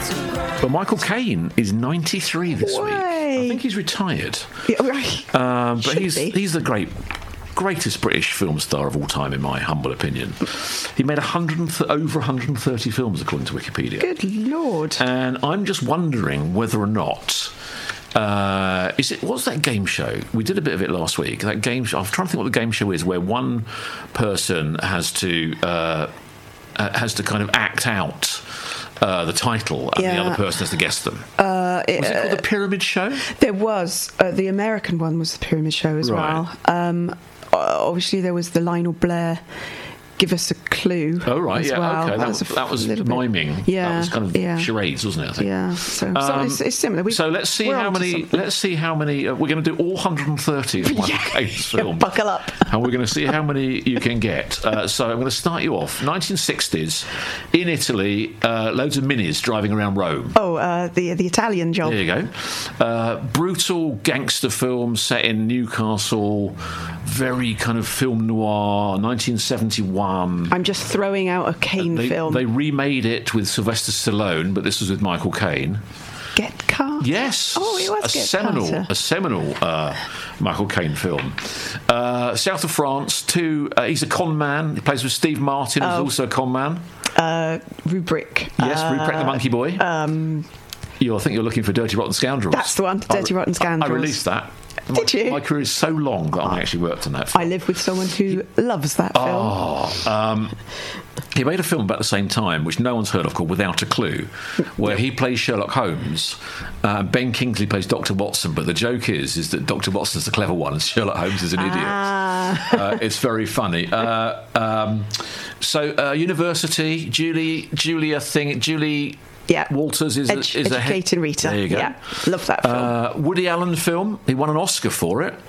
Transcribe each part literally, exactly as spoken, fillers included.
But Michael Caine is ninety-three this Way. week. I think he's retired. Yeah, right. Um, but Should he's be. he's the great greatest British film star of all time, in my humble opinion. He made one hundred th- over one hundred thirty films, according to Wikipedia. Good Lord. And I'm just wondering whether or not. Uh, is it what's that game show? We did a bit of it last week. That game show. I'm trying to think what the game show is, where one person has to uh, uh, has to kind of act out uh, the title, and Yeah. the other person has to guess them. Uh, it, Was it called the Pyramid Show? There was. Uh, the American one was the Pyramid Show as Right. well. Um, uh, obviously, there was the Lionel Blair Give Us a Clue. Oh right, as yeah, well. okay. That, was was a that was little bit- miming. Yeah, that was kind of yeah. charades, wasn't it? I think. Yeah, so, so Um, it's, it's similar. We, So let's see we're how onto many. something. Let's see how many. Uh, we're going to do all one hundred thirty of Michael Yeah. Caine's Yeah, films. buckle up. And we're going to see how many you can get. Uh, so I'm going to start you off. nineteen sixties in Italy. Uh, loads of minis driving around Rome. Oh, uh, the the Italian job. There you go. Uh, brutal gangster film set in Newcastle. Very kind of film noir. nineteen seventy-one. I'm just throwing out a Kane They, film. they remade it with Sylvester Stallone, but this was with Michael Caine. Get Carter. Yes. Oh, it was a Get seminal, Carter. a seminal uh, Michael Caine film. Uh, South of France. Two. Uh, he's a con man. He plays with Steve Martin, who's Oh. also a con man. Uh, Rubric. Yes, Uh, Ruprecht the Monkey Boy. Um, you I think you're looking for Dirty Rotten Scoundrels. That's the one, Dirty I re- Rotten Scoundrels. I released that. Did my, you? My career is so long that I actually worked on that film. I live with someone who loves that film. Oh, um, he made a film about the same time, which no one's heard of, called Without a Clue, where he plays Sherlock Holmes. Uh, Ben Kingsley plays Doctor Watson, but the joke is is that Doctor Watson's the clever one and Sherlock Holmes is an idiot. Ah. Uh, it's very funny. Uh, um, so, uh, University, Julie, Julia Thing, Julie. Yeah. Walters is, Edu- is a head- Educating Rita. There you go. Yeah, love that film. Uh, Woody Allen film. He won an Oscar for it.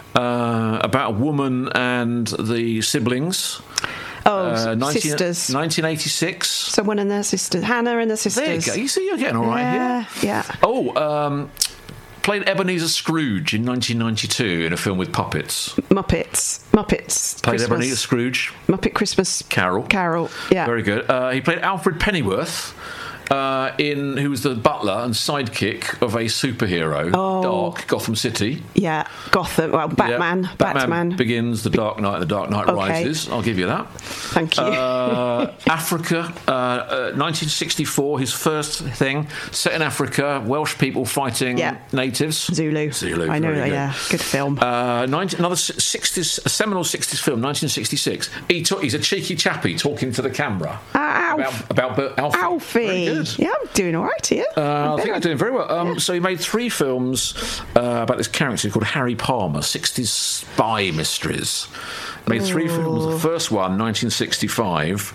Uh, about a woman and the siblings. oh, Uh, nineteen sisters. nineteen eighty-six. Someone and their sisters. Hannah and the sisters. There you go. You see, you're getting all right yeah, here. yeah. Oh, um, played Ebenezer Scrooge in nineteen ninety-two in a film with puppets. Muppets. Muppets. Played Christmas. Ebenezer Scrooge. Muppet Christmas Carol. Carol. Yeah. Very good. Uh, he played Alfred Pennyworth. Uh, in who was the butler and sidekick of a superhero, Oh. Dark Gotham City. Yeah. Gotham. Well, Batman. Yeah. Batman, Batman. Begins, The Dark Knight, The Dark Knight Okay. Rises. I'll give you that. Thank you. Uh, Africa, uh, uh, nineteen sixty-four, his first thing, set in Africa, Welsh people fighting Yeah. natives. Zulu. Zulu, I know very that, good. yeah. Good film. Uh, nineteen, another sixties, a seminal sixties film, nineteen sixty-six. He talk, he's a cheeky chappy talking to the camera. Alf. About, about Bert- Alfie. Alfie. Very good. Yeah, I'm doing all right here. Uh, I think I'm doing very well. Um, So he made three films uh, about this character called Harry Palmer, sixties spy mysteries. Made three films. The first one, nineteen sixty-five,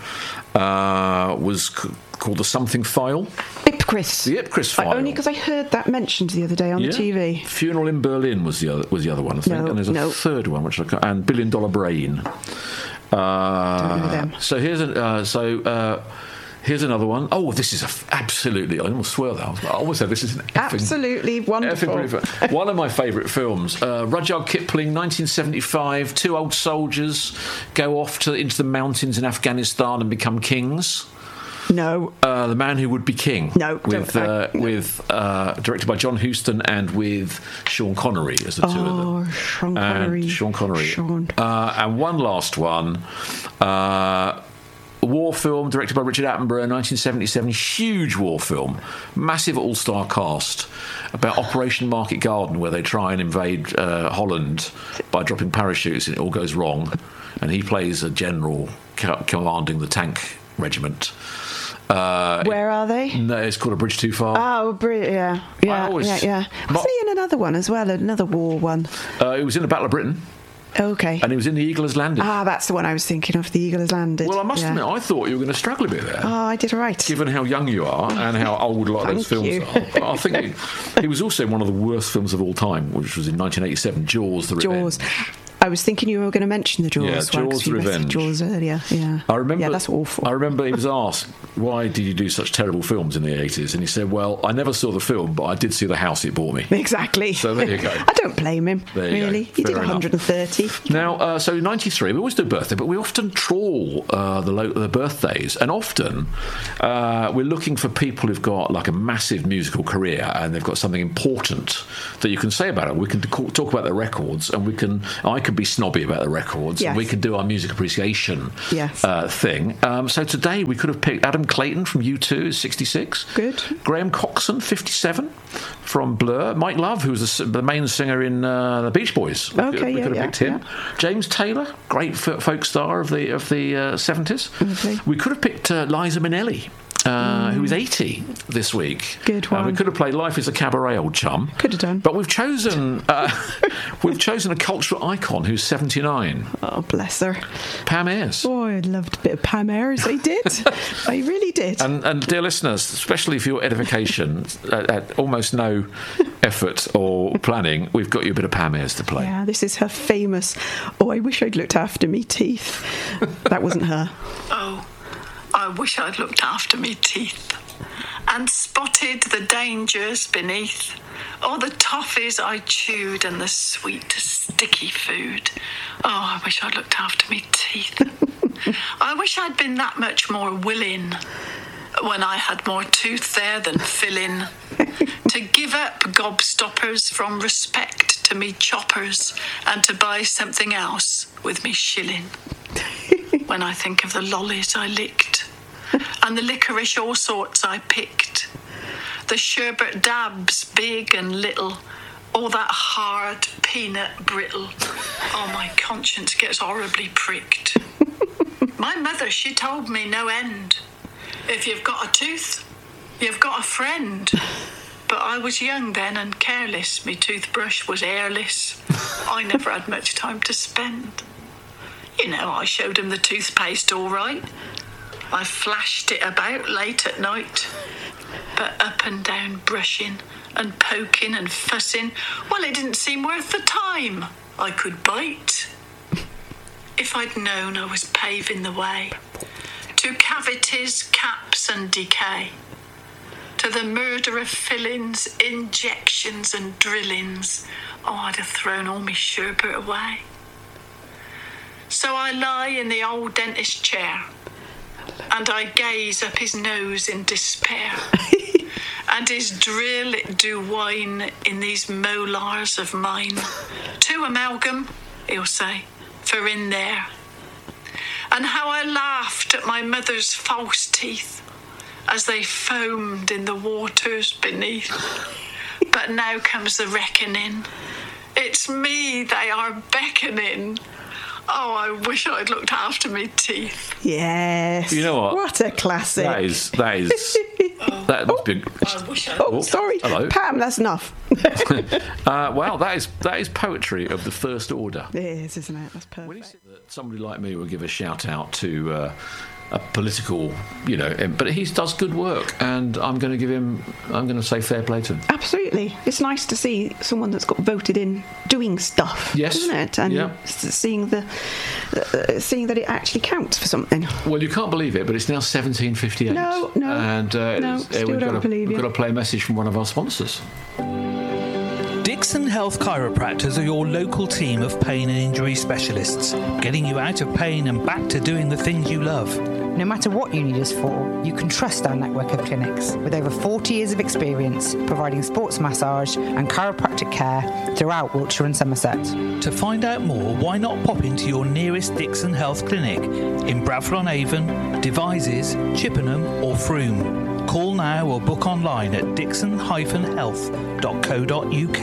uh, was c- called The Something File. Ipcris. The Ipcris File. Only because I heard that mentioned the other day on Yeah. the T V. Funeral in Berlin was the other was the other one, I think. No, and there's a no. third one, which I can't, and Billion Dollar Brain. Uh, Don't know them. So here's a, uh, so. Uh, Here's another one. Oh, this is a f- absolutely. I almost swear that. I, was, I always said this is an effing, Absolutely wonderful. effing brilliant. One of my favourite films. Uh, Rudyard Kipling, nineteen seventy-five. Two old soldiers go off to into the mountains in Afghanistan and become kings. No. Uh, the Man Who Would Be King. No, with don't- uh, no. with uh, directed by John Huston and with Sean Connery as the two of them. Oh, Sean And Connery. Sean Connery. Sean. Uh, and one last one. Uh, war film directed by Richard Attenborough, nineteen seventy-seven. Huge war film, massive all-star cast about Operation Market Garden, where they try and invade uh, Holland by dropping parachutes, and it all goes wrong. And he plays a general co- commanding the tank regiment. Uh, Where are they? no, it's called A Bridge Too Far. Oh, brilliant. Yeah, yeah, always- yeah, yeah. Mo- Wasn't he in another one as well? Another war one? Uh, it was in the Battle of Britain, Okay. and it was in The Eagle Has Landed. Ah, that's the one I was thinking of. The Eagle Has Landed. well, I must yeah. admit, I thought you were going to struggle a bit there. Oh, I did all right. Given how young you are and how old a lot of those Thank films you. are. But I think he, he was also in one of the worst films of all time, which was in nineteen eighty-seven, Jaws, The Jaws. Revenge. I was thinking you were going to mention the Jaws. Yeah, one, 'cause Jaws you Revenge. mentioned Jaws earlier. Yeah, I remember. Yeah, that's awful. I remember he was asked, "Why did you do such terrible films in the eighties?" And he said, "Well, I never saw the film, but I did see the house it bought me." Exactly. So there you go. I don't blame him. There you really, go. he did Fair one hundred thirty. Now, uh, so ninety-three, we always do birthday, but we often trawl uh, the, lo- the birthdays, and often uh, we're looking for people who've got like a massive musical career and they've got something important that you can say about it. We can talk, talk about the records, and we can. I can be snobby about the records, Yes. and we can do our music appreciation Yes. uh, thing. Um, so today we could have picked Adam Clayton from U two, sixty-six. Good. Graham Coxon, fifty-seven, from Blur. Mike Love, who was the, the main singer in uh, the Beach Boys. We Okay, could, we yeah, could have yeah, picked him. James Taylor, great f- folk star of the of the uh, seventies. Okay. We could have picked uh, Liza Minnelli. Uh, who is eighty this week. Good Uh, we one. could have played Life is a Cabaret, Old Chum. Could have done. But we've chosen uh, we've chosen a cultural icon who's seventy-nine. Oh, bless her. Pam Ayres. Oh, I loved a bit of Pam Ayres. I did. I really did. And, and dear listeners, especially for your edification, at, at almost no effort or planning, we've got you a bit of Pam Ayres to play. Yeah, this is her famous, oh, I wish I'd looked after me teeth. That wasn't her. Oh, I wish I'd looked after me teeth and spotted the dangers beneath, all the toffees I chewed and the sweet, sticky food. Oh, I wish I'd looked after me teeth. I wish I'd been that much more willing when I had more tooth there than filling to give up gobstoppers from respect to me choppers and to buy something else with me shilling. When I think of the lollies I licked and the licorice all sorts I picked, the sherbet dabs big and little, all that hard peanut brittle, oh, my conscience gets horribly pricked. My mother, she told me no end. If you've got a tooth, you've got a friend. But I was young then and careless. Me toothbrush was airless. I never had much time to spend. You know, I showed him the toothpaste all right. I flashed it about late at night. But up and down brushing and poking and fussing, well, it didn't seem worth the time. I could bite. If I'd known I was paving the way to cavities, caps and decay, to the murder of fillings, injections and drillings, oh, I'd have thrown all me sherbet away. So I lie in the old dentist chair and I gaze up his nose in despair. And his drill it do whine in these molars of mine. To amalgam, he'll say, for in there. And how I laughed at my mother's false teeth as they foamed in the waters beneath. But now comes the reckoning. It's me they are beckoning. Oh, I wish I'd looked after me teeth. Yes. You know what? What a classic. That is that is that must be. I wish I... Oh, sorry. Hello. Pam, that's enough. Uh, well, that is that is poetry of the first order. It is, isn't it? That's perfect. When he said that somebody like me would give a shout out to uh, a political, you know, but he does good work, and I'm going to give him. I'm going to say fair play to him. Absolutely. It's nice to see someone that's got voted in doing stuff, Yes. isn't it? And Yeah. s- seeing the uh, seeing that it actually counts for something. Well, you can't believe it, but it's now seventeen fifty-eight. No, no, and uh, no, it's- still we've don't got to, believe we've you. got to play a message from one of our sponsors. Dixon Health Chiropractors are your local team of pain and injury specialists, getting you out of pain and back to doing the things you love. No matter what you need us for, you can trust our network of clinics with over forty years of experience providing sports massage and chiropractic care throughout Wiltshire and Somerset. To find out more, why not pop into your nearest Dixon Health clinic in Bradford-on-Avon, Devizes, Chippenham or Frome. Call now or book online at dixon dash health dot co dot uk.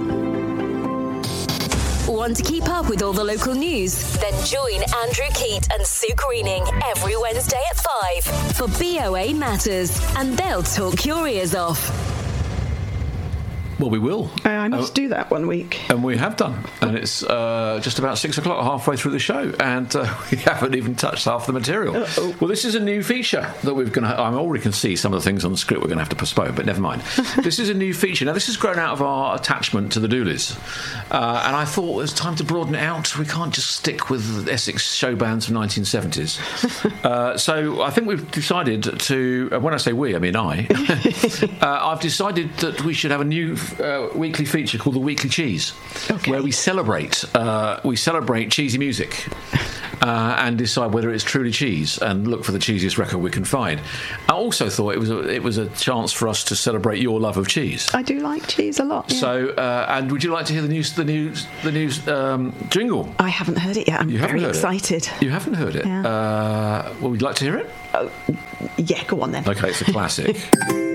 Want to keep up with all the local news? Then join Andrew Keat and Sue Greening every Wednesday at five for B O A Matters, and they'll talk your ears off. Well, we will. Uh, I must Uh, do that one week. And we have done. And it's uh, just about six o'clock, halfway through the show. And uh, we haven't even touched half the material. Uh-oh. Well, this is a new feature that we're going to... I already can see some of the things on the script we're going to have to postpone, but never mind. This is a new feature. Now, this has grown out of our attachment to the Doolies. Uh, and I thought it was time to broaden it out. We can't just stick with Essex show bands from nineteen seventies. uh, so I think we've decided to... Uh, when I say we, I mean I. uh, I've decided that we should have a new uh, weekly feature called The Weekly Cheese, Okay. where we celebrate uh, we celebrate cheesy music uh, and decide whether it's truly cheese and look for the cheesiest record we can find. I also thought it was a, it was a chance for us to celebrate your love of cheese. I do like cheese a lot. Yeah. So, uh, and would you like to hear the news? The news? The news um, jingle? I haven't heard it yet. I'm You haven't very heard it? excited. You haven't heard it? Yeah. Uh, well, would you like to hear it? Yeah, go on then. Okay, it's a classic.